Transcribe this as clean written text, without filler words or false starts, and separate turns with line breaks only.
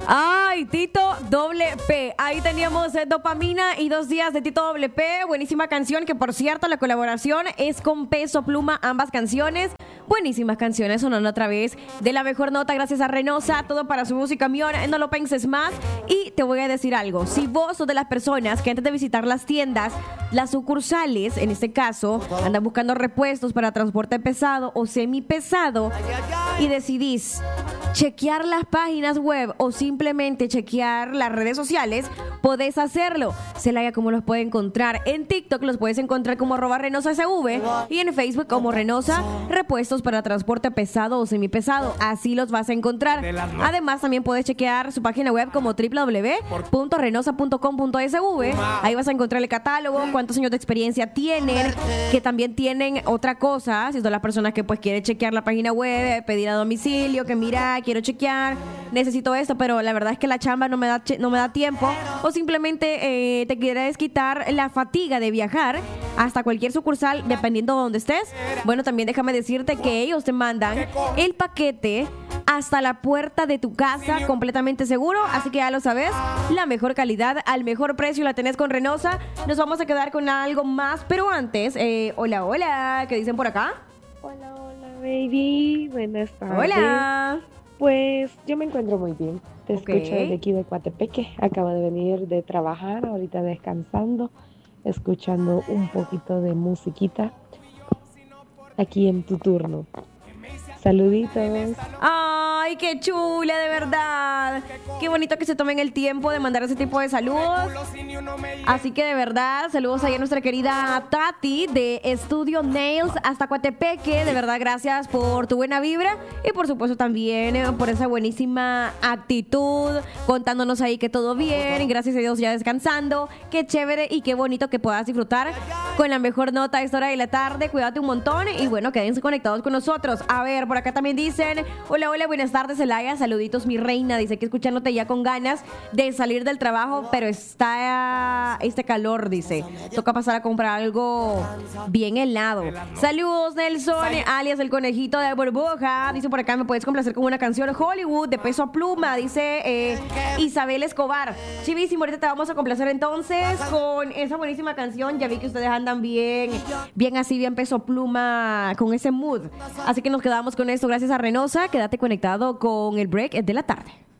Ay, Tito WP. Ahí teníamos Dopamina y 2 días de Tito WP. Buenísima canción, que por cierto la colaboración es con Peso Pluma, ambas canciones. Buenísimas canciones sonando otra vez de la mejor nota gracias a Reynosa. Todo para su música, Mion. No lo penses más. Y te voy a decir algo. Si vos sos de las personas que antes de visitar las tiendas, las sucursales, en este caso, andan buscando repuestos para transporte pesado o semipesado y decidís chequear las páginas web o simplemente chequear las redes sociales, podés hacerlo. Celaya, ¿cómo los puede encontrar? En TikTok los puedes encontrar como @ReynosaSV y en Facebook como Reynosa Repuestos para Transporte Pesado o Semipesado. Así los vas a encontrar. Además, también puedes chequear su página web como www.reynosa.com.sv. Ahí vas a encontrar el catálogo, cuántos años de experiencia tienen, que también tienen otra cosa, si son las personas que pues quieren chequear la página web, pedir a domicilio, que mira, quiero chequear, necesito esto, pero la verdad es que la chamba no me da tiempo, o simplemente te quieres quitar la fatiga de viajar hasta cualquier sucursal, dependiendo de donde estés. Bueno, también déjame decirte que ellos te mandan el paquete hasta la puerta de tu casa completamente seguro, así que ya lo sabes, la mejor calidad al mejor precio la tenés con Reynosa. Nos vamos a quedar con algo más, pero antes, hola, ¿qué dicen por acá?
Hola, baby, buenas tardes.
Hola.
Pues yo me encuentro muy bien. Te escucho desde aquí de Coatepeque. Acabo de venir de trabajar, ahorita descansando, escuchando un poquito de musiquita aquí en tu turno. Saluditos.
Ay, qué chula, de verdad. Qué bonito que se tomen el tiempo de mandar ese tipo de saludos. Así que de verdad, saludos ahí a nuestra querida Tati de Estudio Nails hasta Coatepeque. De verdad, gracias por tu buena vibra y por supuesto también por esa buenísima actitud, contándonos ahí que todo bien. Gracias a Dios ya descansando. Qué chévere y qué bonito que puedas disfrutar con la mejor nota a esta hora de la tarde. Cuídate un montón y bueno, quédense conectados con nosotros. A ver, por acá también dicen, hola, buenas tardes, Celaya, saluditos mi reina, dice que escuchándote ya con ganas de salir del trabajo, pero está este calor, dice, toca pasar a comprar algo bien helado. Saludos, Nelson, alias el conejito de burbuja, dice por acá, me puedes complacer con una canción Hollywood de Peso Pluma, dice Isabel Escobar. Chivísimo, ahorita te vamos a complacer entonces con esa buenísima canción. Ya vi que ustedes andan bien así, bien Peso Pluma, con ese mood, así que nos quedamos con esto, gracias a Reynosa. Quédate conectado con el break de la tarde.